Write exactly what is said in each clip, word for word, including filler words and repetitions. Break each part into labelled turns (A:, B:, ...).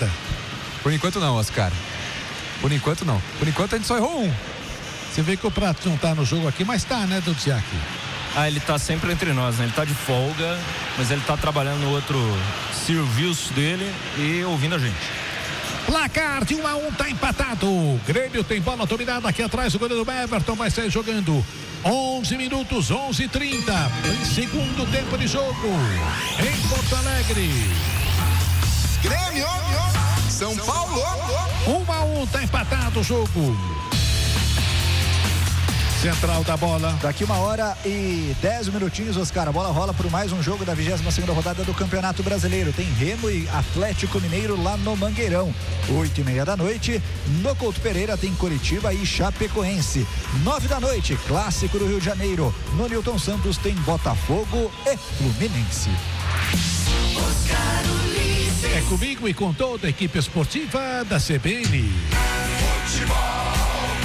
A: meta?
B: Por enquanto não, Oscar. Por enquanto não. Por enquanto a gente só errou um.
A: Você vê que o Prato não tá no jogo aqui, mas tá, né, Dudziak?
C: Ah, ele tá sempre entre nós, né? Ele tá de folga, mas ele tá trabalhando no outro serviço dele e ouvindo a gente.
A: Placar de um a um, tá empatado. O Grêmio tem bola dominada aqui atrás. O goleiro Everton vai sair jogando. onze minutos, onze e trinta. Segundo tempo de jogo. Em Porto Alegre.
D: Grêmio, São Paulo.
A: um a um, tá empatado o jogo. Central da bola.
E: Daqui uma hora e dez minutinhos, Oscar. A bola rola por mais um jogo da vigésima segunda rodada do Campeonato Brasileiro. Tem Remo e Atlético Mineiro lá no Mangueirão. Oito e meia da noite. No Couto Pereira tem Coritiba e Chapecoense. Nove da noite, Clássico do Rio de Janeiro. No Newton Santos tem Botafogo e Fluminense.
A: É comigo e com toda a equipe esportiva da C B N. Futebol.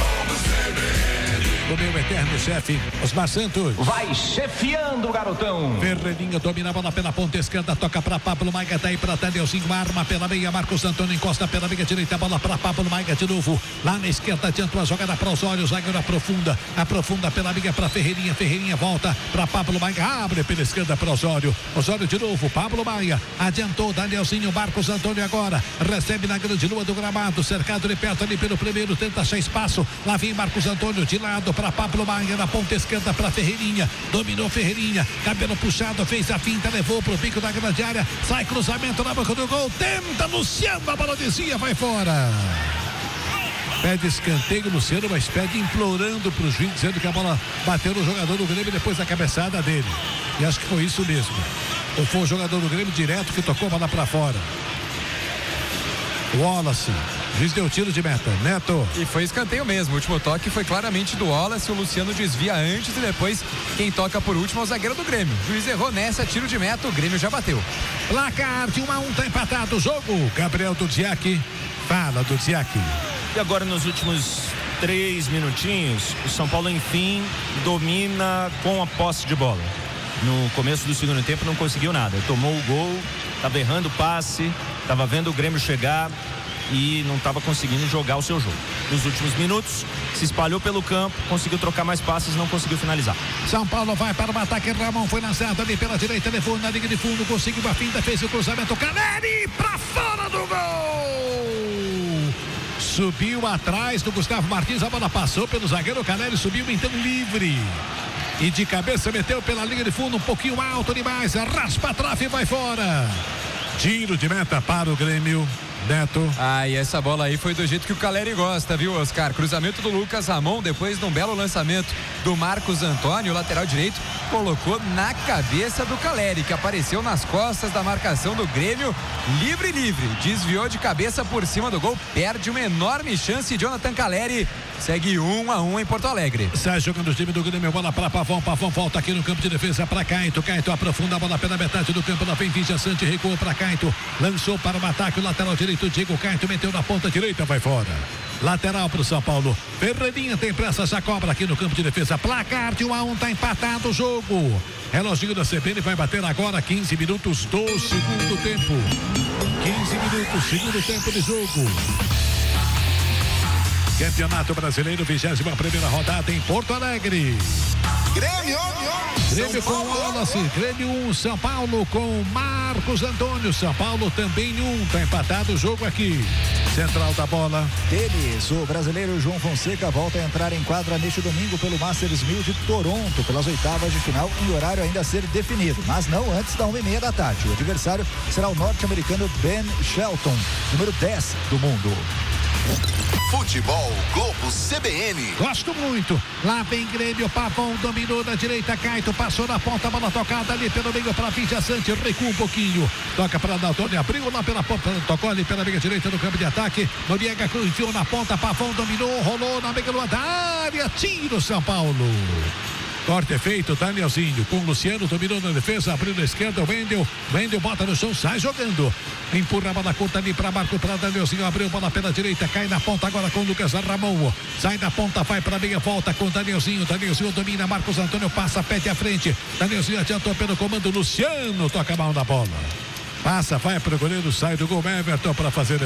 A: O meu eterno chefe, Osmar Santos.
F: Vai chefiando o garotão.
A: Ferreirinha domina a bola pela ponta esquerda, toca para Pablo Maiga, daí para Danielzinho, arma pela meia, Marcos Antônio encosta pela meia direita, bola para Pablo Maiga de novo. Lá na esquerda, adianta a jogada para os olhos, zagueiro aprofunda, aprofunda pela meia para Ferreirinha, Ferreirinha volta para Pablo Maiga, abre pela esquerda para Osório, Osório de novo, Pablo Maia, adiantou Danielzinho, Marcos Antônio agora, recebe na grande lua do gramado, cercado de perto ali pelo primeiro, tenta achar espaço, lá vem Marcos Antônio de lado para Pablo Maia, na ponta esquerda para Ferreirinha, dominou Ferreirinha, cabelo puxado, fez a finta, levou pro pico da grande área, sai cruzamento na boca do gol, tenta Luciano, a bola desvia, vai fora. Pede escanteio, Luciano, mas pede implorando pro juiz, dizendo que a bola bateu no jogador do Grêmio depois da cabeçada dele. E acho que foi isso mesmo. Ou foi o jogador do Grêmio direto que tocou a bola pra fora. Wallace, juiz deu tiro de meta, Neto.
B: E foi escanteio mesmo, o último toque foi claramente do Wallace, o Luciano desvia antes e depois quem toca por último é o zagueiro do Grêmio. O juiz errou nessa, tiro de meta, o Grêmio já bateu.
A: Placar de um a um, tá empatado o jogo. Gabriel Dudziak, fala Dudziak.
C: E agora nos últimos três minutinhos, o São Paulo enfim domina com a posse de bola. No começo do segundo tempo não conseguiu nada, tomou o gol, estava errando o passe, estava vendo o Grêmio chegar e não estava conseguindo jogar o seu jogo. Nos últimos minutos, se espalhou pelo campo, conseguiu trocar mais passes, não conseguiu finalizar.
A: São Paulo vai para o ataque, Ramon foi lançado ali pela direita, levou na linha de fundo, conseguiu a finta, fez o cruzamento, Caleri para fora do gol! Subiu atrás do Gustavo Martins, a bola passou pelo zagueiro, Caleri subiu então livre. E de cabeça meteu pela linha de fundo, um pouquinho alto demais, raspa a trave e vai fora. Tiro de meta para o Grêmio. Neto.
B: Ah, e essa bola aí foi do jeito que o Caleri gosta, viu, Oscar? Cruzamento do Lucas Ramon, depois de um belo lançamento do Marcos Antônio, o lateral direito, colocou na cabeça do Caleri, que apareceu nas costas da marcação do Grêmio, livre, livre, desviou de cabeça por cima do gol, perde uma enorme chance. Jonathan Caleri segue um a um em Porto Alegre.
A: Sai jogando o time do Grêmio, bola para Pavão, Pavão volta aqui no campo de defesa para Caito, Caito aprofunda a bola pela metade do campo, lá vem Vinja Sante, recuou para Caito, lançou para o ataque, o lateral direito, Diego Caito meteu na ponta direita, vai fora. Lateral para o São Paulo, Ferreirinha tem pressa, já cobra aqui no campo de defesa, placar de um a um, tá empatado o jogo. Reloginho da C B N vai bater agora, quinze minutos do segundo tempo. quinze minutos, segundo tempo de jogo. Campeonato Brasileiro, vigésima primeira rodada em Porto Alegre.
D: Grêmio,
A: Grêmio com Wallace, Grêmio um, São Paulo com Marcos Antônio, São Paulo também um, tá empatado o jogo aqui. Central da bola.
E: Deles, o brasileiro João Fonseca volta a entrar em quadra neste domingo pelo Masters mil de Toronto, pelas oitavas de final, em horário ainda a ser definido, mas não antes da uma e meia da tarde. O adversário será o norte-americano Ben Shelton, número dez do mundo.
D: Futebol Globo C B N.
A: Gosto muito. Lá vem Grêmio, Pavão dominou na direita, Caito passou na ponta, bola tocada ali pelo meio para Vinja Sante, recua um pouquinho, toca para Daltoni, abriu lá pela ponta, tocou ali pela meia direita no campo de ataque, Noriega enfiou na ponta, Pavão dominou, rolou na meia da área, tiro São Paulo. Corte é feito, Danielzinho com o Luciano, dominou na defesa, abriu na esquerda, o Wendel, Wendel bota no chão, sai jogando, empurra a bola curta ali para Marco, para Danielzinho, abriu a bola pela direita, cai na ponta agora com o Lucas Ramon, sai da ponta, vai para meia, volta com Danielzinho, Danielzinho domina, Marcos Antônio passa, pede à frente, Danielzinho adiantou pelo comando, Luciano toca mal na bola, passa, vai para o goleiro, sai do gol, Everton para fazer